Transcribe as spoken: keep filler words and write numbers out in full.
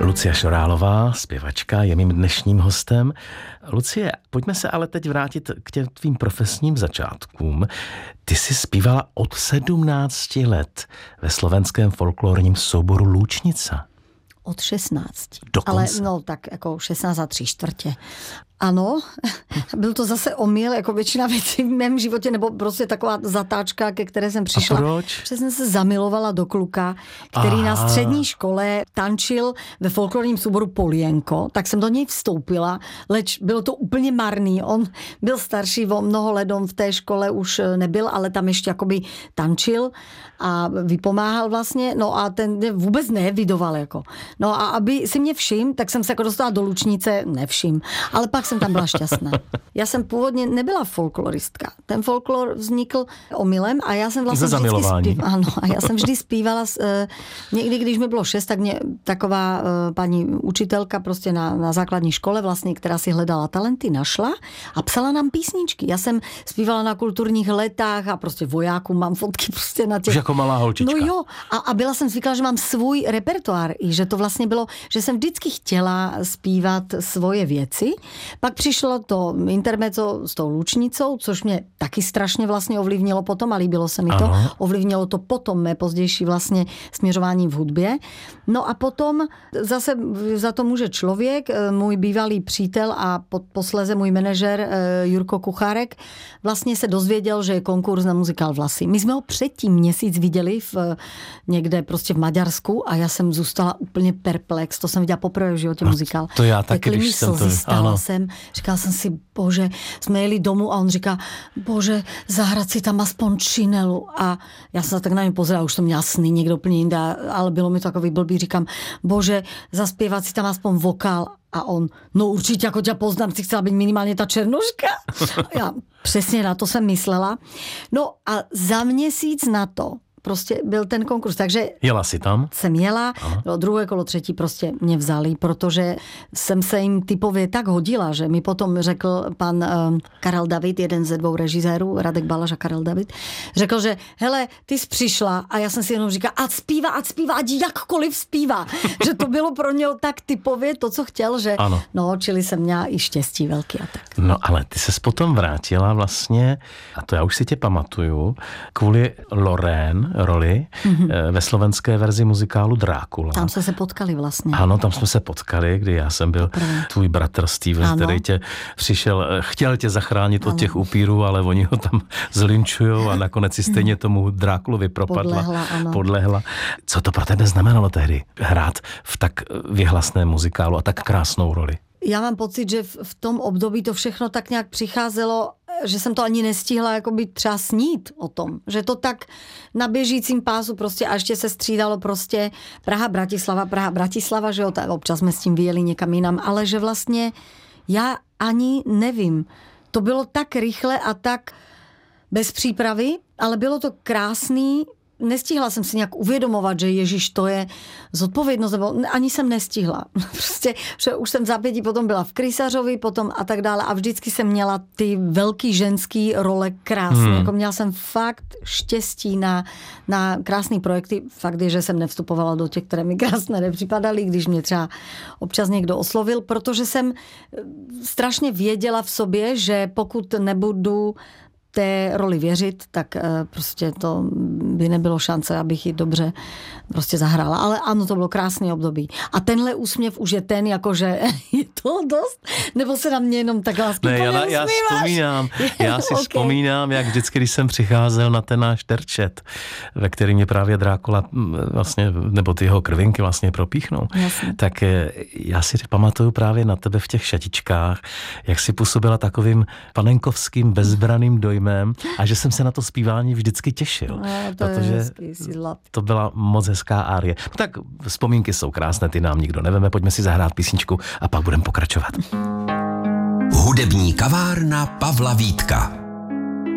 Lucie Šorálová, zpěvačka, je mým dnešním hostem. Lucie, pojďme se ale teď vrátit k těm tvým profesním začátkům. Ty jsi zpívala od sedmnácti let ve slovenském folklorním souboru Lúčnica. Od šestnácti. Dokonce. Ale no tak jako šestnáct a tři čtvrtě. Ano, byl to zase omyl, jako většina věcí v mém životě, nebo prostě taková zatáčka, ke které jsem přišla. A proč? Protože jsem se zamilovala do kluka, který Aha. na střední škole tančil ve folklorním souboru Polienko, tak jsem do něj vstoupila, leč bylo to úplně marný. On byl starší, o mnoho let on v té škole už nebyl, ale tam ještě jakoby tančil a vypomáhal vlastně, no a ten vůbec nevidoval jako. No a aby si mě všim, tak jsem se jako dostala do Lučnice, nevšim, ale pak jsem tam byla šťastná. Já jsem původně nebyla folkloristka. Ten folklor vznikl omylem a já jsem vlastně vždycky zpívala. Ano, a já jsem vždy zpívala, někdy, když mi bylo šest, tak mě taková paní učitelka prostě na, na základní škole vlastně, která si hledala talenty, našla a psala nám písničky. Já jsem zpívala na kulturních letách a prostě vojáků, mám fotky prostě na těch... Už jako malá holčička. No jo, a, a byla jsem zvyklá, že mám svůj repertoár i že to vlastně bylo, že jsem vždycky chtěla zpívat svoje věci. Pak přišlo to intermezzo s tou Lučnicou, což mě taky strašně vlastně ovlivnilo potom a líbilo se mi to. Ano. Ovlivnilo to potom mé pozdější vlastně směřování v hudbě. No a potom zase za to může člověk, můj bývalý přítel a posléze můj manažer Jurko Kuchárek vlastně se dozvěděl, že je konkurs na muzikál Vlasy. My jsme ho předtím měsíc viděli v, někde prostě v Maďarsku a já jsem zůstala úplně perplex. To jsem viděla poprvé v životě muzikál. To já taky, když jsem to... Ano. Jsem, říkala jsem si, bože, jsme jeli domů a on říká, bože, zahrát si tam aspoň činelu. A já jsem se tak na něj pozerala, už to měla sny někdo úplně jinde, ale bylo mi to takový blbý, říkám, bože, zaspěvat si tam aspoň vokál. A on, no určitě, jako tě poznám, si chcela být minimálně ta černoška. Já přesně na to jsem myslela. No a za měsíc na to prostě byl ten konkurs, takže... Jela si tam? Jsem jela, bylo druhé kolo, třetí prostě mě vzali, protože jsem se jim typově tak hodila, že mi potom řekl pan uh, Karel David, jeden ze dvou režisérů, Radek Balaš a Karel David, řekl, že hele, ty jsi přišla a já jsem si jenom říkala, ať zpívá, ať zpívá, ať jakkoliv zpívá. Že to bylo pro něho tak typově to, co chtěl, že ano. No, čili jsem měla i štěstí velký a tak. No ale ty ses potom vrátila vlastně, a to já už si tě pamatuju, kvůli Lorraine, roli mm-hmm. ve slovenské verzi muzikálu Drákula. Tam jsme se potkali vlastně. Ano, tam jsme se potkali, kdy já jsem byl Poprvé. tvůj bratr Steven, ano. který tě přišel, chtěl tě zachránit ano. od těch upírů, ale oni ho tam zlinčujou a nakonec si stejně tomu Drákulovi propadla. Podlehla, ano. Podlehla. Co to pro tebe znamenalo tehdy hrát v tak věhlasném muzikálu a tak krásnou roli? Já mám pocit, že v tom období to všechno tak nějak přicházelo, že jsem to ani nestihla jakoby třeba snít o tom. Že to tak na běžícím pásu prostě a ještě se střídalo prostě Praha, Bratislava, Praha, Bratislava, že jo, tak občas jsme s tím vyjeli někam jinam, ale že vlastně já ani nevím. To bylo tak rychle a tak bez přípravy, ale bylo to krásný. Nestihla jsem si nějak uvědomovat, že Ježíš to je zodpovědnost, nebo ani jsem nestihla. Prostě, že už jsem v zápětí potom byla v Krysařovi, potom a tak dále a vždycky jsem měla ty velký ženský role krásné. Hmm. Jako měla jsem fakt štěstí na, na krásný projekty. Fakt je, že jsem nevstupovala do těch, které mi krásné nepřipadaly, když mě třeba občas někdo oslovil, protože jsem strašně věděla v sobě, že pokud nebudu té roli věřit, tak prostě to by nebylo šance, abych ji dobře prostě zahrála. Ale ano, to bylo krásný období. A tenhle úsměv už je ten, jakože je to dost? Nebo se na mě jenom tak lásky ne, já, já vzpomínám, já si okay. vzpomínám, jak vždycky, když jsem přicházel na ten náš terčet, ve který mě právě Drákula vlastně, nebo ty jeho krvinky vlastně propíchnou, Jasně. tak já si pamatuju právě na tebe v těch šatičkách, jak si působila takovým panenkovským bezbranným dojmem a že jsem se na to zpívání vždycky těšil. No, to protože hezký, to byla moc hezká árie. No tak vzpomínky jsou krásné, ty nám nikdo neveme, pojďme si zahrát písničku a pak budeme pokračovat. Hudební kavárna Pavla Vítka.